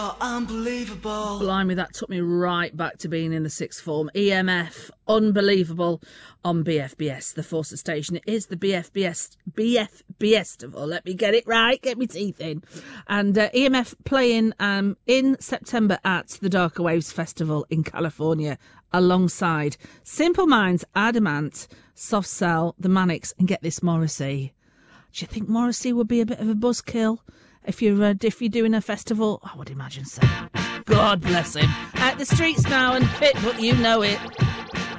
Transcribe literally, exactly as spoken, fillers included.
Oh, unbelievable. Blimey, that took me right back to being in the sixth form. E M F, unbelievable, on B F B S, the Forces station. It is the B F B S, B F B S-tival. Let me get it right, get my teeth in. And uh, E M F playing um, in September at the Darker Waves Festival in California, alongside Simple Minds, Adamant, Soft Cell, The Manics, and get this, Morrissey. Do you think Morrissey would be a bit of a buzzkill if you're uh, if you're doing a festival? I would imagine so. God bless him. At the streets now and fit, but you know it.